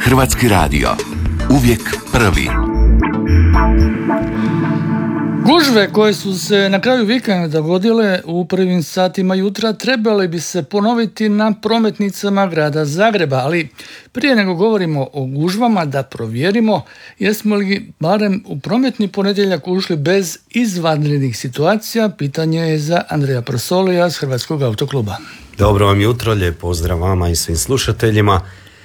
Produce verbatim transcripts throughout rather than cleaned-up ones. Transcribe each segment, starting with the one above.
Hrvatski radio. Uvijek prvi. Gužve koje su se na kraju vikenda dogodile u prvim satima jutra trebale bi se ponoviti na prometnicama grada Zagreba, ali prije nego govorimo o gužvama da provjerimo jesmo li barem u prometni ponedjeljak ušli bez izvanrednih situacija. Pitanje je za Andreja Prosolija s Hrvatskog autokluba. Dobro vam jutro, lijep pozdrav vama i svim slušateljima.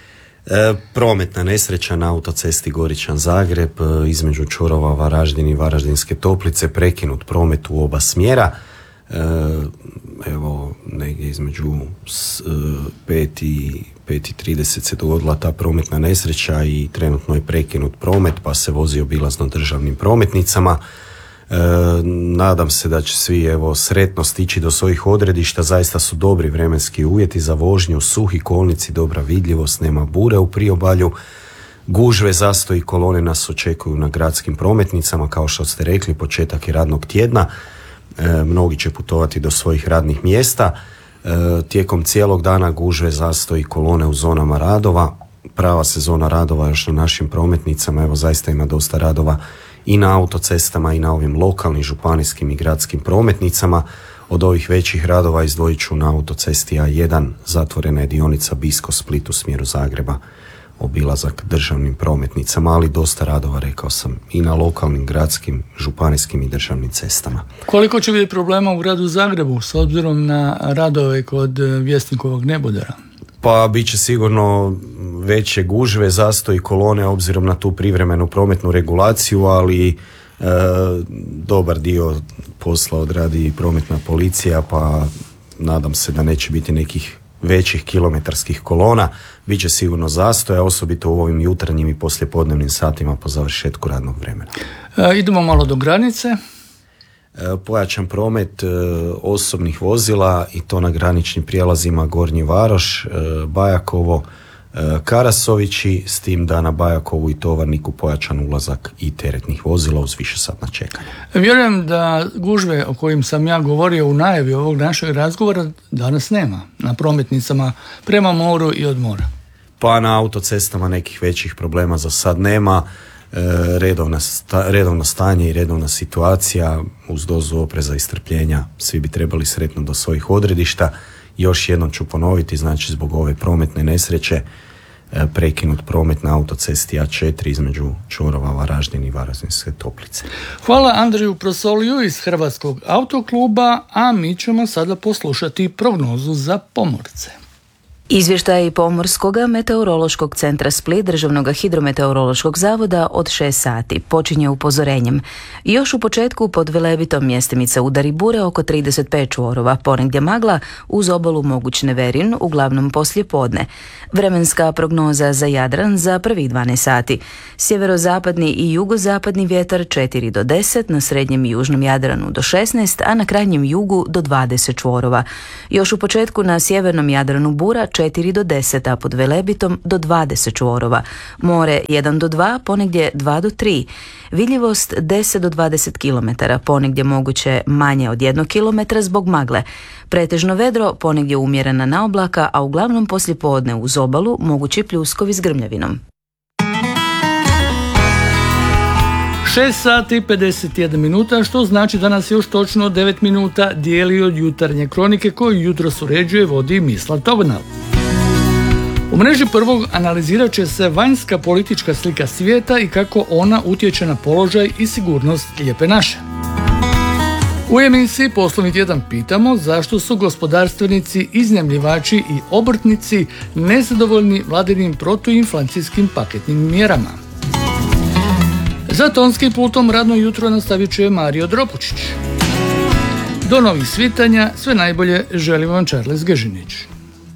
E, prometna nesreća na autocesti Goričan-Zagreb e, između čvorova Varaždin i Varaždinske Toplice, prekinut promet u oba smjera. E, evo, negdje između s, e, pet i trideset se dogodila ta prometna nesreća i trenutno je prekinut promet, pa se vozi obilazno državnim prometnicama. E, nadam se da će svi evo sretno stići do svojih odredišta. Zaista su dobri vremenski uvjeti za vožnju, suhi kolnici, dobra vidljivost, nema bure u priobalju. Gužve, zastoji, kolone nas očekuju na gradskim prometnicama, kao što ste rekli, početak je radnog tjedna. E, mnogi će putovati do svojih radnih mjesta. E, tijekom cijelog dana gužve, zastoji, kolone u zonama radova. Prava sezona radova još na našim prometnicama, evo zaista ima dosta radova i na autocestama i na ovim lokalnim, županijskim i gradskim prometnicama. Od ovih većih radova izdvojit ću na autocesti A jedan, zatvorena je dionica Bisko-Split u smjeru Zagreba, obilazak državnim prometnicama, ali dosta radova, rekao sam, i na lokalnim, gradskim, županijskim i državnim cestama. Koliko će biti problema u gradu Zagrebu s obzirom na radove kod Vjesnikovog nebodera? Pa bit će sigurno veće gužve, zastoji, kolone obzirom na tu privremenu prometnu regulaciju, ali e, dobar dio posla odradi i prometna policija, pa nadam se da neće biti nekih većih kilometarskih kolona. Biće sigurno zastoja, osobito u ovim jutarnjim i poslijepodnevnim satima po završetku radnog vremena. E, idemo malo do granice. Pojačan promet e, osobnih vozila i to na graničnim prijelazima Gornji Varoš, e, Bajakovo, e, Karasovići, s tim da na Bajakovu i Tovarniku pojačan ulazak i teretnih vozila uz višesatna čekanja. Vjerujem da gužve o kojim sam ja govorio u najavi ovog našeg razgovora danas nema na prometnicama prema moru i od mora. Pa na autocestama nekih većih problema za sad nema. Redovna, sta, redovno stanje i redovna situacija uz dozu opreza i strpljenja. Svi bi trebali sretno do svojih odredišta. Još jednom ću ponoviti, znači zbog ove prometne nesreće prekinut promet na autocesti A četiri između čvorova Varaždin i Varaždinske Toplice. Hvala Andreju Prosoliju iz Hrvatskog autokluba, a mi ćemo sada poslušati prognozu za pomorce. Izvještaj Pomorskog meteorološkog centra Split Državnog hidrometeorološkog zavoda od šest sati počinje upozorenjem. Još u početku pod Velebitom mjestimica udari bure oko trideset pet čvorova, ponegdje magla, uz obalu moguć neverin, uglavnom poslije podne. Vremenska prognoza za Jadran za prvih dvanaest sati. Sjeverozapadni i jugozapadni vjetar četiri do deset, na srednjem i južnom Jadranu do šesnaest, a na krajnjem jugu do dvadeset čvorova. Još u početku na sjevernom Jadranu bura četiri do deset, a pod Velebitom do dvadeset čvorova. More jedan do dva, ponegdje dva do tri. Vidljivost deset do dvadeset kilometara, ponegdje moguće manje od jednog kilometra zbog magle. Pretežno vedro, ponegdje umjerena naoblaka, a uglavnom poslijepodne uz obalu mogući pljuskovi s grmljavinom. šest sati pedeset jedna minuta, što znači da nas još točno devet minuta dijeli od jutarnje kronike koju jutros uređuje, vodi Mislav Tognal. U mreži prvog analizirat će se vanjska politička slika svijeta i kako ona utječe na položaj i sigurnost Lijepe naše. U emisiji Poslovni tjedan pitamo zašto su gospodarstvenici, iznajmljivači i obrtnici nezadovoljni vladinim protuinflacijskim paketnim mjerama. Za tonskim pultom radno jutro nastavit će Mario Dropučić. Do novih svitanja, sve najbolje želim vam Charles Gežinić.